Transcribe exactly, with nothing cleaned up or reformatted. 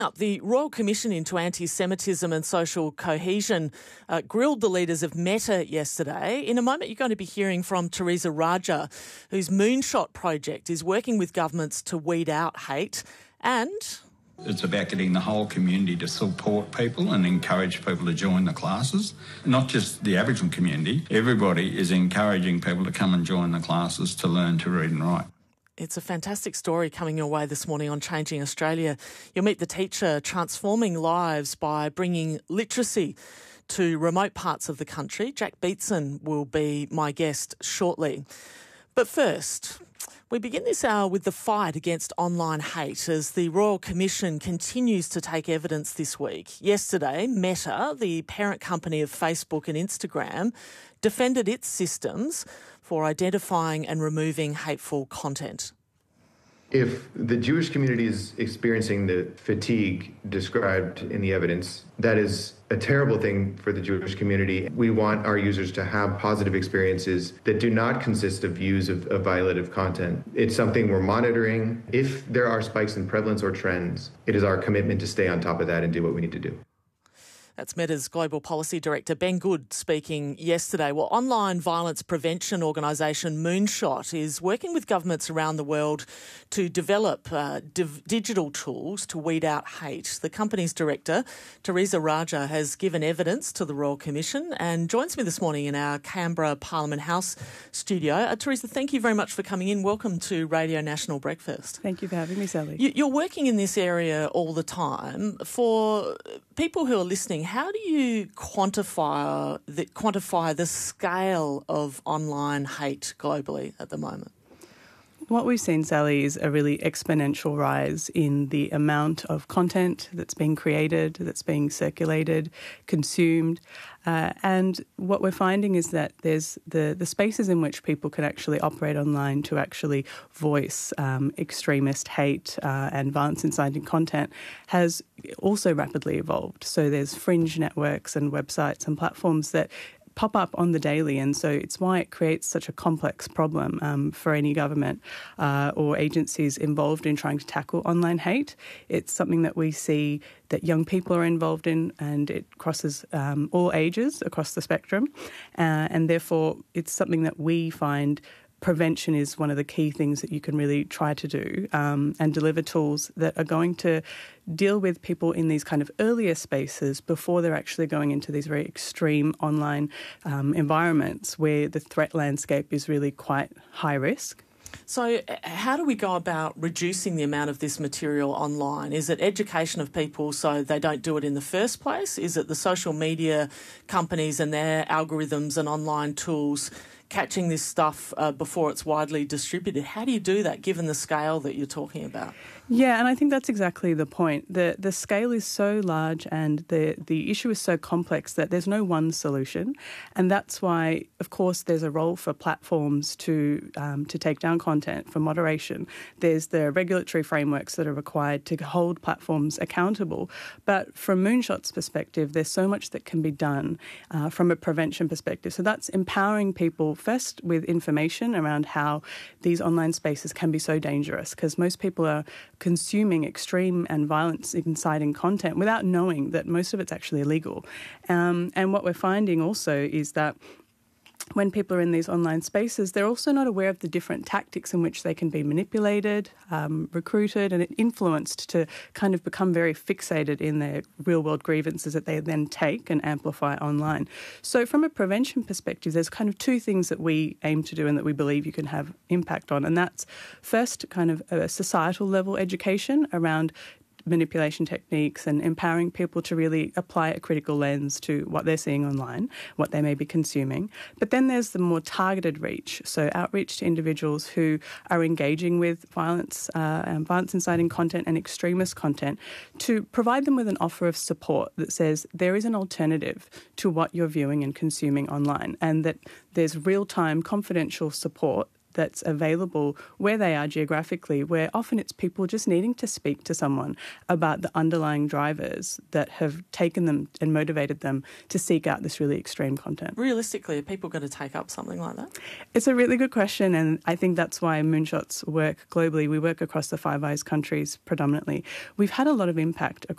Up, the Royal Commission into Anti-Semitism and Social Cohesion uh, grilled the leaders of Meta yesterday. In a moment, you're going to be hearing from Teresa Raja, whose Moonshot project is working with governments to weed out hate. And it's about getting the whole community to support people and encourage people to join the classes. Not just the Aboriginal community. Everybody is encouraging people to come and join the classes to learn to read and write. It's a fantastic story coming your way this morning on Changing Australia. You'll meet the teacher transforming lives by bringing literacy to remote parts of the country. Jack Beatson will be my guest shortly. But first, we begin this hour with the fight against online hate as the Royal Commission continues to take evidence this week. Yesterday, Meta, the parent company of Facebook and Instagram, defended its systems for identifying and removing hateful content. If the Jewish community is experiencing the fatigue described in the evidence, that is a terrible thing for the Jewish community. We want our users to have positive experiences that do not consist of views of, of violative content. It's something we're monitoring. If there are spikes in prevalence or trends, it is our commitment to stay on top of that and do what we need to do. That's Meta's Global Policy Director Ben Good speaking yesterday. Well, online violence prevention organisation Moonshot is working with governments around the world to develop uh, div- digital tools to weed out hate. The company's director, Teresa Raja, has given evidence to the Royal Commission and joins me this morning in our Canberra Parliament House studio. Uh, Teresa, thank you very much for coming in. Welcome to Radio National Breakfast. Thank you for having me, Sally. You, you're working in this area all the time. For people who are listening, how do you quantify the, quantify the scale of online hate globally at the moment? What we've seen, Sally, is a really exponential rise in the amount of content that's being created, that's being circulated, consumed. Uh, and what we're finding is that there's the, the spaces in which people can actually operate online to actually voice um, extremist hate uh, and violence inciting content has also rapidly evolved. So there's fringe networks and websites and platforms that pop up on the daily, and so it's why it creates such a complex problem um, for any government uh, or agencies involved in trying to tackle online hate. It's something that we see that young people are involved in, and it crosses um, all ages across the spectrum, uh, and therefore it's something that we find prevention is one of the key things that you can really try to do um, and deliver tools that are going to deal with people in these kind of earlier spaces before they're actually going into these very extreme online um, environments where the threat landscape is really quite high risk. So how do we go about reducing the amount of this material online? Is it education of people so they don't do it in the first place? Is it the social media companies and their algorithms and online tools catching this stuff uh, before it's widely distributed? How do you do that given the scale that you're talking about? Yeah, and I think that's exactly the point. The the scale is so large and the, the issue is so complex that there's no one solution. And that's why, of course, there's a role for platforms to um, to take down content, for moderation. There's the regulatory frameworks that are required to hold platforms accountable. But from Moonshot's perspective, there's so much that can be done uh, from a prevention perspective. So that's empowering people first with information around how these online spaces can be so dangerous, because most people are consuming extreme and violence inciting content without knowing that most of it's actually illegal. Um, and what we're finding also is that when people are in these online spaces, they're also not aware of the different tactics in which they can be manipulated, um, recruited and influenced to kind of become very fixated in their real-world grievances that they then take and amplify online. So from a prevention perspective, there's kind of two things that we aim to do and that we believe you can have impact on. And that's first kind of a societal level education around manipulation techniques and empowering people to really apply a critical lens to what they're seeing online, what they may be consuming. But then there's the more targeted reach, so outreach to individuals who are engaging with violence uh, and violence inciting content and extremist content, to provide them with an offer of support that says there is an alternative to what you're viewing and consuming online, and that there's real-time confidential support that's available where they are geographically, where often it's people just needing to speak to someone about the underlying drivers that have taken them and motivated them to seek out this really extreme content. Realistically, are people going to take up something like that? It's a really good question, and I think that's why Moonshots work globally. We work across the Five Eyes countries predominantly. We've had a lot of impact